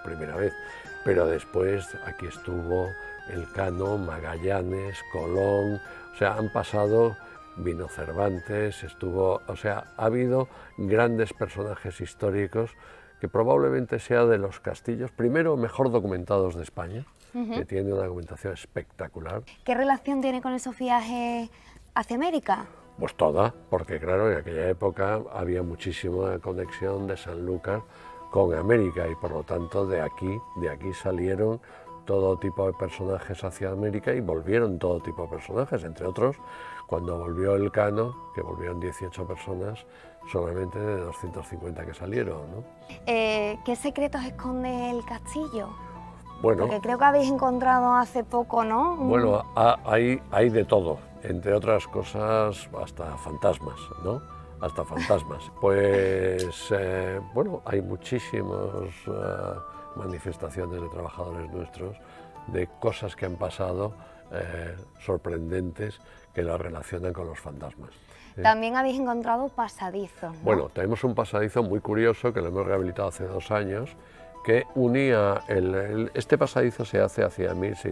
primera vez, pero después aquí estuvo Elcano, Magallanes, Colón, o sea, han pasado, vino Cervantes, o sea, ha habido grandes personajes históricos que probablemente sea de los castillos, primero, mejor documentados de España, que tiene una documentación espectacular. ¿Qué relación tiene con esos viajes hacia América? Pues toda, porque claro, en aquella época había muchísima conexión de Sanlúcar con América y por lo tanto de aquí salieron todo tipo de personajes hacia América y volvieron todo tipo de personajes, entre otros, cuando volvió Elcano, que volvieron 18 personas, solamente de 250 que salieron, ¿no? ¿Qué secretos esconde el castillo? Bueno, porque creo que habéis encontrado hace poco, ¿no? Bueno, hay de todo, entre otras cosas hasta fantasmas, ¿no? Hasta fantasmas. Pues, bueno, hay muchísimas manifestaciones de trabajadores nuestros, de cosas que han pasado sorprendentes que las relacionan con los fantasmas. También habéis encontrado pasadizos, ¿no? Bueno, tenemos un pasadizo muy curioso que lo hemos rehabilitado hace 2 años, que unía, este pasadizo se hace hacia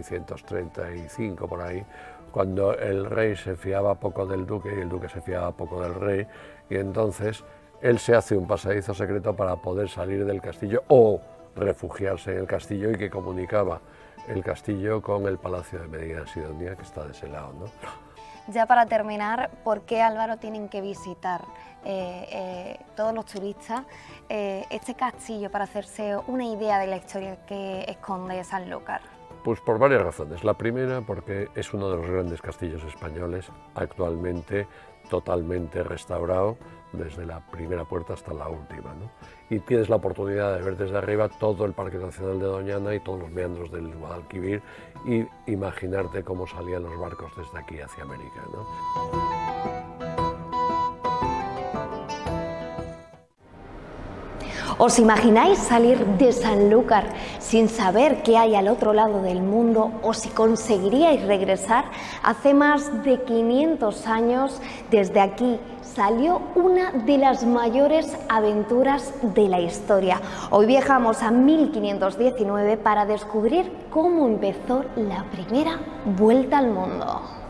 1635 por ahí, cuando el rey se fiaba poco del duque y el duque se fiaba poco del rey, y entonces él se hace un pasadizo secreto para poder salir del castillo o refugiarse en el castillo y que comunicaba el castillo con el Palacio de Medina Sidonia, que está de ese lado, ¿no? Ya para terminar, ¿por qué, Álvaro, tienen que visitar todos los turistas este castillo para hacerse una idea de la historia que esconde Sanlúcar? Pues por varias razones. La primera, porque es uno de los grandes castillos españoles, actualmente totalmente restaurado, desde la primera puerta hasta la última, ¿no? Y tienes la oportunidad de ver desde arriba todo el Parque Nacional de Doñana y todos los meandros del Guadalquivir y imaginarte cómo salían los barcos desde aquí hacia América, ¿no? ¿Os imagináis salir de Sanlúcar sin saber qué hay al otro lado del mundo o si conseguiríais regresar? Hace más de 500 años, desde aquí salió una de las mayores aventuras de la historia. Hoy viajamos a 1519 para descubrir cómo empezó la primera vuelta al mundo.